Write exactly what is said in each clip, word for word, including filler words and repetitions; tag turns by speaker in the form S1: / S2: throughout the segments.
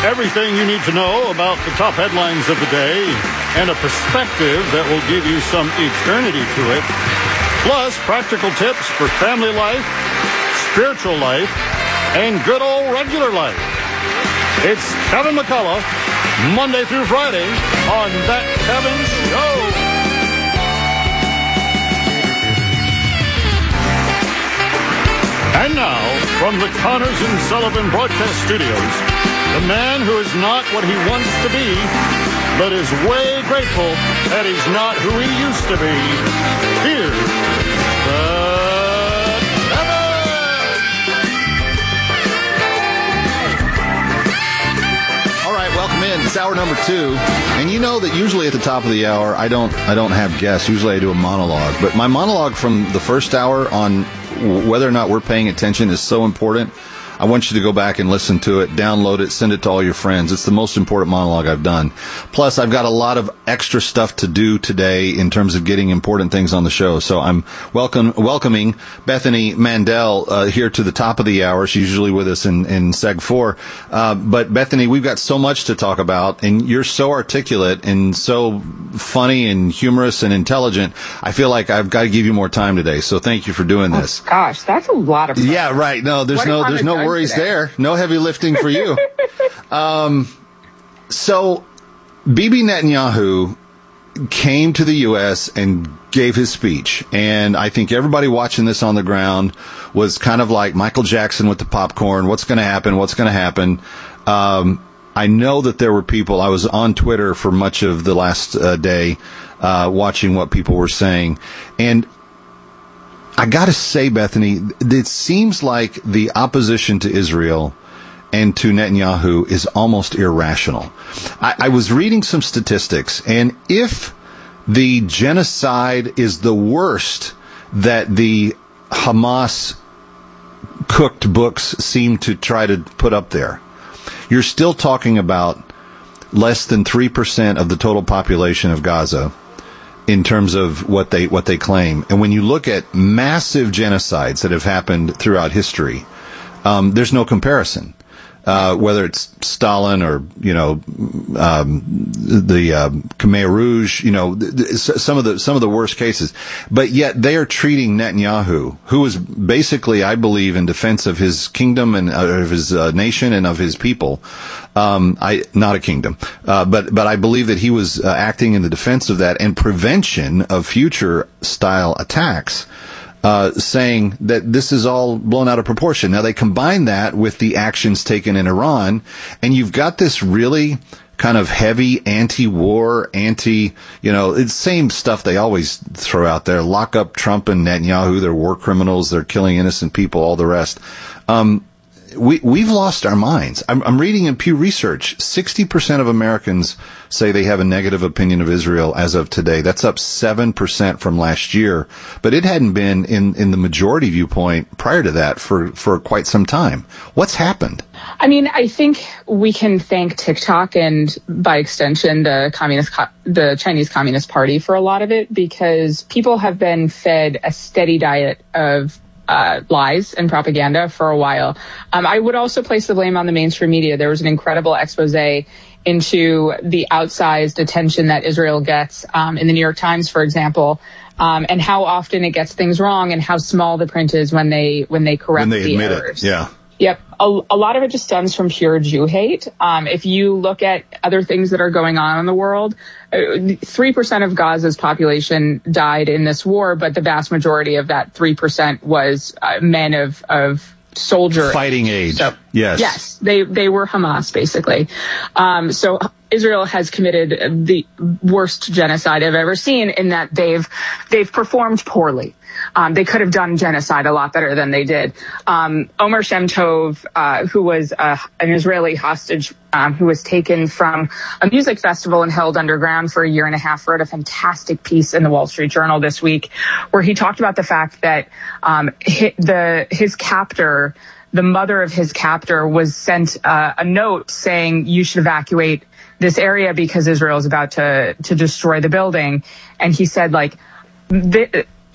S1: Everything you need to know about the top headlines of the day and a perspective that will give you some eternity to it. Plus, practical tips for family life, spiritual life, and good old regular life. It's Kevin McCullough, Monday through Friday on That Kevin Show. And now, from the Connors and Sullivan Broadcast Studios, the man who is not what he wants to be, but is way grateful that he's not who he used to be. Here's the Kevin!
S2: All right, welcome in. It's hour number two. And you know that usually at the top of the hour, I don't I don't have guests. Usually I do a monologue. But my monologue from the first hour on whether or not we're paying attention is so important. I want you to go back and listen to it, download it, send it to all your friends. It's the most important monologue I've done. Plus, I've got a lot of extra stuff to do today in terms of getting important things on the show. So I'm welcome, welcoming Bethany Mandel uh, here to the top of the hour. She's usually with us in, in Seg four. Uh, but Bethany, we've got so much to talk about, and you're so articulate and so funny and humorous and intelligent. I feel like I've got to give you more time today. So thank you for doing this.
S3: Oh, gosh, that's a lot of fun.
S2: Yeah, right. No, there's
S3: what
S2: no, there's no worries
S3: today?
S2: there. No heavy lifting for you. um, so, Bibi Netanyahu came to the U S and gave his speech, and I think everybody watching this on the ground was kind of like Michael Jackson with the popcorn. What's going to happen? What's going to happen? Um, I know that there were people. I was on Twitter for much of the last uh, day, uh, watching what people were saying, and I got to say, Bethany, it seems like the opposition to Israel and to Netanyahu is almost irrational. I, I was reading some statistics, and if the genocide is the worst that the Hamas cooked books seem to try to put up there, you're still talking about less than three percent of the total population of Gaza in terms of what they what they claim. And when you look at massive genocides that have happened throughout history, um, there's no comparison. Uh, whether it's Stalin or, you know, um, the uh, Khmer Rouge, you know, th- th- some of the some of the worst cases. But yet they are treating Netanyahu, who is basically, I believe, in defense of his kingdom and uh, of his uh, nation and of his people. Um, I not a kingdom, uh, but but I believe that he was uh, acting in the defense of that and prevention of future style attacks. Uh, saying that this is all blown out of proportion. Now, they combine that with the actions taken in Iran, and you've got this really kind of heavy anti-war, anti, you know, it's same stuff they always throw out there. Lock up Trump and Netanyahu. They're war criminals. They're killing innocent people, all the rest. Um, we, we've lost our minds. I'm, I'm reading in Pew Research, sixty percent of Americans say they have a negative opinion of Israel as of today. That's up seven percent from last year, but it hadn't been in, in the majority viewpoint prior to that for, for quite some time. What's happened?
S3: I mean, I think we can thank TikTok and, by extension, the communist, the Chinese Communist Party for a lot of it, because people have been fed a steady diet of Uh, lies and propaganda for a while. Um, I would also place the blame on the mainstream media. There was an incredible expose into the outsized attention that Israel gets um, in the New York Times, for example, um, and how often it gets things wrong and how small the print is when they when they correct
S2: when they
S3: the
S2: admit
S3: errors.
S2: It. Yeah.
S3: Yep. A, a lot of it just stems from pure Jew hate. Um, if you look at other things that are going on in the world, three percent of Gaza's population died in this war, but the vast majority of that three percent was uh, men of, of soldier
S2: fighting age.
S3: So,
S2: yes.
S3: Yes. They, they were Hamas, basically. Um, so Israel has committed the worst genocide I've ever seen in that they've, they've performed poorly. Um, they could have done genocide a lot better than they did. Um, Omer Shem Tov, uh, who was uh, an Israeli hostage um, who was taken from a music festival and held underground for a year and a half, wrote a fantastic piece in the Wall Street Journal this week where he talked about the fact that um, his, the, his captor, the mother of his captor, was sent uh, a note saying you should evacuate this area because Israel is about to, to destroy the building. And he said, like, the,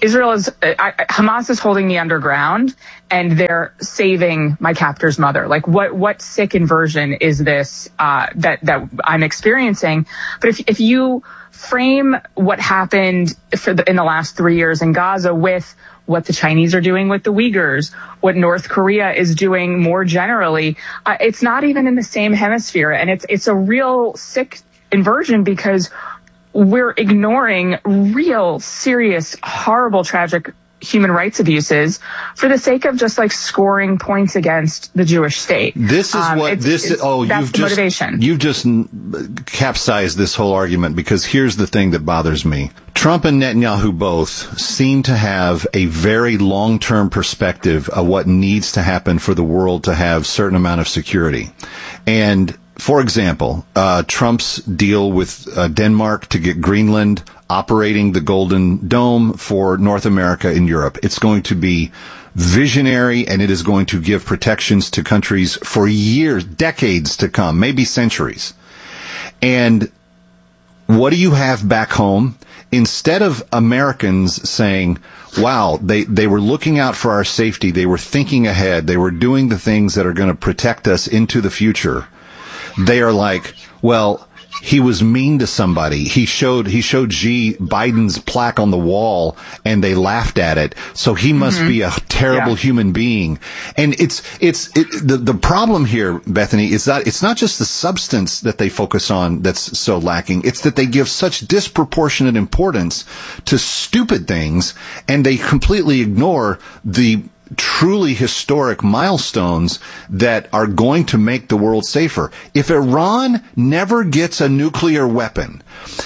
S3: Israel is, I, Hamas is holding me underground, and they're saving my captor's mother. Like, what, what sick inversion is this, uh, that, that I'm experiencing? But if, if you frame what happened for the, in the last three years in Gaza with what the Chinese are doing with the Uyghurs, what North Korea is doing more generally, uh, it's not even in the same hemisphere. And it's, it's a real sick inversion because we're ignoring real, serious, horrible, tragic human rights abuses for the sake of just like scoring points against the Jewish state.
S2: This is um, what
S3: it's,
S2: this
S3: it's,
S2: is. Oh,
S3: that's
S2: you've
S3: the
S2: just
S3: motivation.
S2: you've just capsized this whole argument, because here's the thing that bothers me. Trump and Netanyahu both seem to have a very long-term perspective of what needs to happen for the world to have certain amount of security. And for example, uh, Trump's deal with uh, Denmark to get Greenland operating the Golden Dome for North America and Europe. It's going to be visionary, and it is going to give protections to countries for years, decades to come, maybe centuries. And what do you have back home? Instead of Americans saying, wow, they, they were looking out for our safety, they were thinking ahead, they were doing the things that are going to protect us into the future, they are like, well, he was mean to somebody. He showed he showed Xi Biden's plaque on the wall, and they laughed at it. So he must mm-hmm. be a terrible yeah. human being. And it's it's it, the the problem here, Bethany, is that it's not just the substance that they focus on that's so lacking. It's that they give such disproportionate importance to stupid things, and they completely ignore the truly historic milestones that are going to make the world safer. If Iran never gets a nuclear weapon,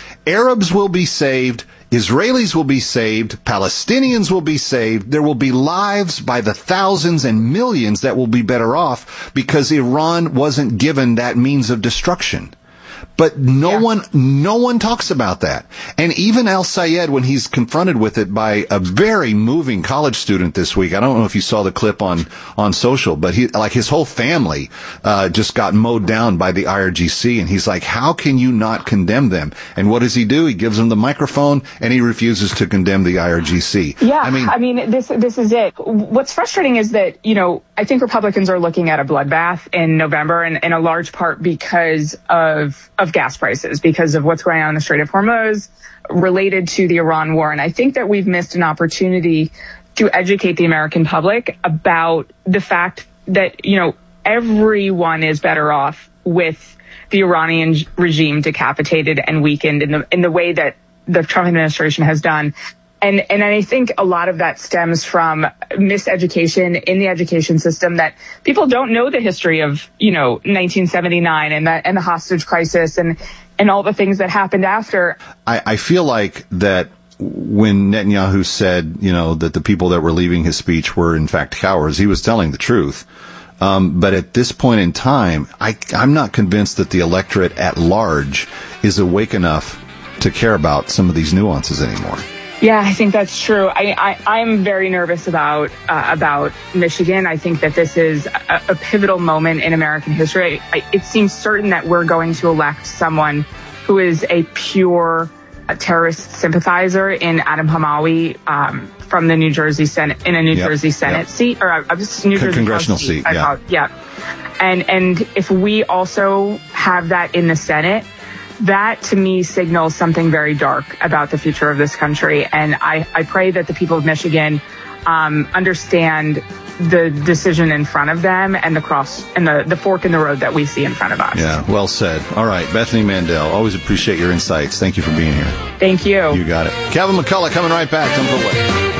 S2: Arabs will be saved, Israelis will be saved, Palestinians will be saved. There will be lives by the thousands and millions that will be better off because Iran wasn't given that means of destruction. But no yeah. one, no one talks about that. And even Al-Sayed, when he's confronted with it by a very moving college student this week, I don't know if you saw the clip on, on social, but he, like his whole family, uh, just got mowed down by the I R G C. And he's like, how can you not condemn them? And what does he do? He gives them the microphone and he refuses to condemn the I R G C.
S3: Yeah.
S2: I mean,
S3: I mean, this, this is it. What's frustrating is that, you know, I think Republicans are looking at a bloodbath in November, and in a large part because of, of gas prices, because of what's going on in the Strait of Hormuz related to the Iran war. And I think that we've missed an opportunity to educate the American public about the fact that, you know, everyone is better off with the Iranian regime decapitated and weakened in the in the way that the Trump administration has done. And and I think a lot of that stems from miseducation in the education system, that people don't know the history of, you know, nineteen seventy-nine and the, and the hostage crisis and, and all the things that happened after.
S2: I, I feel like that when Netanyahu said, you know, that the people that were leaving his speech were in fact cowards, he was telling the truth. Um, but at this point in time, I, I'm not convinced that the electorate at large is awake enough to care about some of these nuances anymore.
S3: Yeah, I think that's true. I, I, I'm very nervous about uh, about Michigan. I think that this is a, a pivotal moment in American history. I, it seems certain that we're going to elect someone who is a pure uh, terrorist sympathizer in Adam Hamawi um, from the New Jersey Senate, in a New yep, Jersey Senate yep. seat, or uh, just New Jersey
S2: congressional seat.
S3: seat
S2: yeah.
S3: yeah. And and if we also have that in the Senate, that, to me, signals something very dark about the future of this country. And I, I pray that the people of Michigan um, understand the decision in front of them and the cross and the, the fork in the road that we see in front of us.
S2: Yeah, well said. All right, Bethany Mandel, always appreciate your insights. Thank you for being here.
S3: Thank you.
S2: You got it. Kevin McCullough coming right back. Don't go away.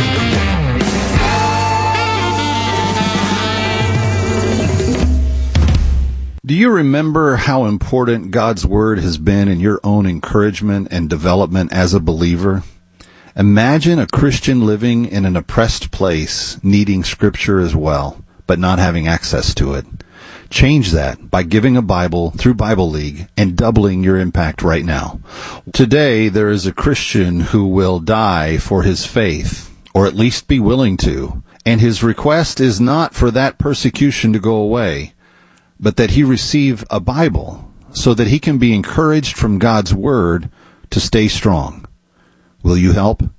S2: Do you remember how important God's Word has been in your own encouragement and development as a believer? Imagine a Christian living in an oppressed place, needing Scripture as well, but not having access to it. Change that by giving a Bible through Bible League and doubling your impact right now. Today, there is a Christian who will die for his faith, or at least be willing to, and his request is not for that persecution to go away, but that he receive a Bible so that he can be encouraged from God's Word to stay strong. Will you help?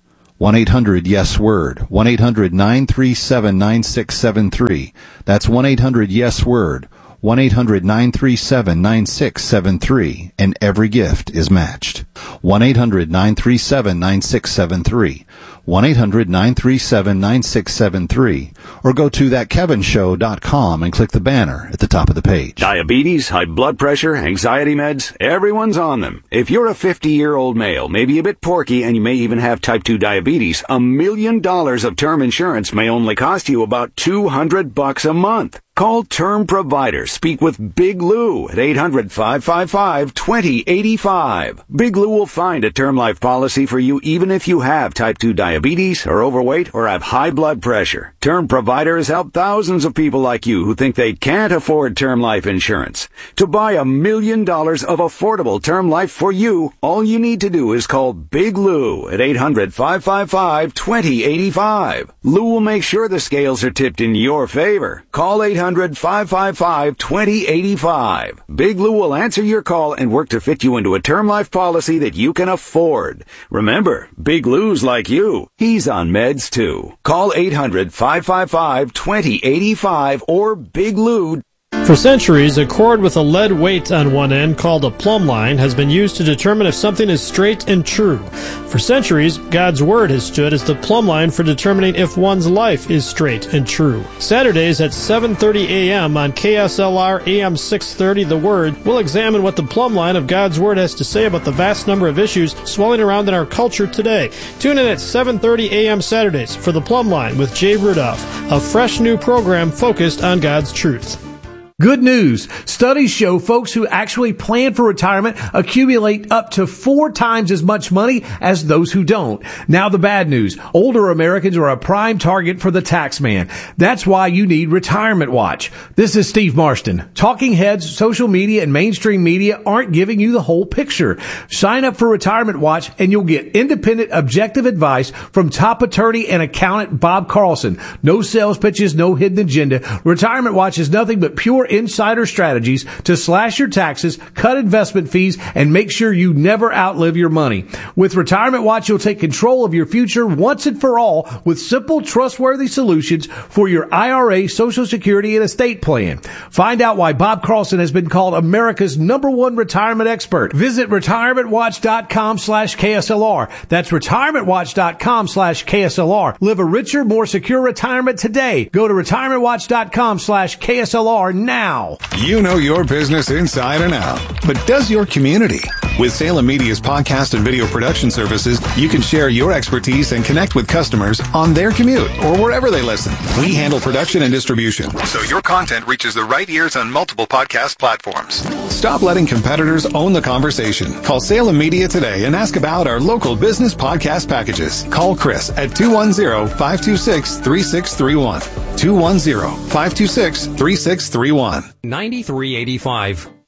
S2: one eight hundred yes word, one eight hundred nine three seven nine six seven three. That's one eight hundred yes word, one eight hundred nine three seven nine six seven three, and every gift is matched. one eight hundred nine three seven nine six seven three, one eight hundred nine three seven nine six seven three, or go to that kevin show dot com and click the banner at the top of the page.
S4: Diabetes, high blood pressure, anxiety meds, everyone's on them. If you're a fifty-year-old male, maybe a bit porky, and you may even have type two diabetes, a million dollars of term insurance may only cost you about two hundred bucks a month. Call Term Provider. Speak with Big Lou at eight hundred five five five two zero eight five. Big Lou will find a term life policy for you even if you have type two diabetes, are overweight, or have high blood pressure. Term Provider has helped thousands of people like you who think they can't afford term life insurance. To buy a million dollars of affordable term life for you, all you need to do is call Big Lou at eight hundred five five five two zero eight five. Lou will make sure the scales are tipped in your favor. Call eight hundred five five five two zero eight five. Big Lou will answer your call and work to fit you into a term life policy that you can afford. Remember, Big Lou's like you. He's on meds too. Call eight hundred five five five two zero eight five or Big Lou.
S5: For centuries, a cord with a lead weight on one end called a plumb line has been used to determine if something is straight and true. For centuries, God's Word has stood as the plumb line for determining if one's life is straight and true. Saturdays at seven thirty a.m. on K S L R A M six thirty The Word, we'll examine what the plumb line of God's Word has to say about the vast number of issues swirling around in our culture today. Tune in at seven thirty a.m. Saturdays for the Plumb Line with Jay Rudolph, a fresh new program focused on God's truth.
S6: Good news. Studies show folks who actually plan for retirement accumulate up to four times as much money as those who don't. Now the bad news. Older Americans are a prime target for the tax man. That's why you need Retirement Watch. This is Steve Marston. Talking heads, social media, and mainstream media aren't giving you the whole picture. Sign up for Retirement Watch and you'll get independent, objective advice from top attorney and accountant Bob Carlson. No sales pitches, no hidden agenda. Retirement Watch is nothing but pure insider strategies to slash your taxes, cut investment fees, and make sure you never outlive your money. With Retirement Watch, you'll take control of your future once and for all with simple, trustworthy solutions for your I R A, Social Security, and estate plan. Find out why Bob Carlson has been called America's number one retirement expert. Visit retirementwatch.com slash KSLR. That's retirementwatch.com slash KSLR. Live a richer, more secure retirement today. Go to retirementwatch.com slash KSLR now. Now.
S7: You know your business inside and out, but does your community? With Salem Media's podcast and video production services, you can share your expertise and connect with customers on their commute or wherever they listen. We handle production and distribution, so your content reaches the right ears on multiple podcast platforms. Stop letting competitors own the conversation. Call Salem Media today and ask about our local business podcast packages. Call Chris at two one zero, five two six, three six three one. two one zero, five two six, three six three one.
S8: ninety-three eighty-five.